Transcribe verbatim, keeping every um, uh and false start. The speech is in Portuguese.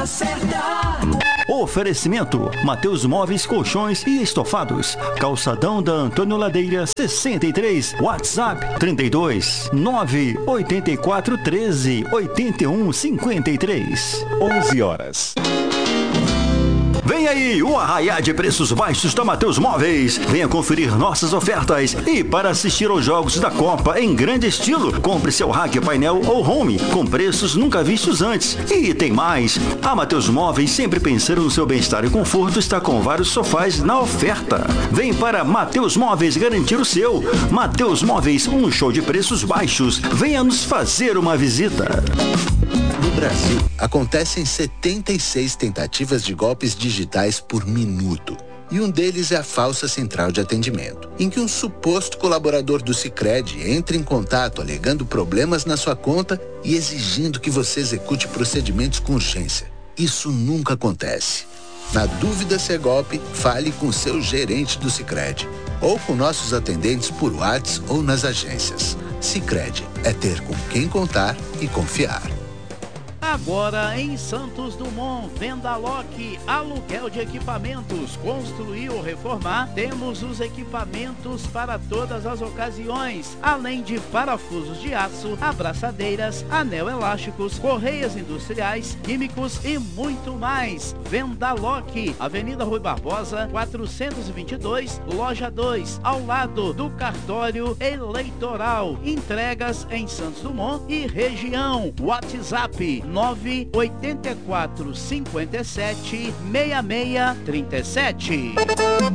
hora certa. Oferecimento: Mateus Móveis, Colchões e Estofados. Calçadão da Antônio Ladeira sessenta e três. WhatsApp trinta e dois, nove oito quatro, treze, oitenta e um, cinquenta e três. onze horas. Vem aí o arraiá de preços baixos da Mateus Móveis. Venha conferir nossas ofertas e para assistir aos jogos da Copa em grande estilo, compre seu rack, painel ou home com preços nunca vistos antes. E tem mais, a Mateus Móveis, sempre pensando no seu bem-estar e conforto, está com vários sofás na oferta. Vem para Mateus Móveis garantir o seu. Mateus Móveis, um show de preços baixos. Venha nos fazer uma visita. No Brasil, acontecem setenta e seis tentativas de golpes digitais por minuto. E um deles é a falsa central de atendimento, em que um suposto colaborador do Sicredi entra em contato alegando problemas na sua conta e exigindo que você execute procedimentos com urgência. Isso nunca acontece. Na dúvida se é golpe, fale com seu gerente do Sicredi ou com nossos atendentes por WhatsApp ou nas agências. Sicredi é ter com quem contar e confiar. Agora em Santos Dumont, Vendaloc, aluguel de equipamentos, construir ou reformar, temos os equipamentos para todas as ocasiões, além de parafusos de aço, abraçadeiras, anel elásticos, correias industriais, químicos e muito mais. Vendaloc, Avenida Rui Barbosa, quatrocentos e vinte e dois, loja dois, ao lado do cartório eleitoral. Entregas em Santos Dumont e região. WhatsApp nove oito quatro, cinco sete, seis seis três sete.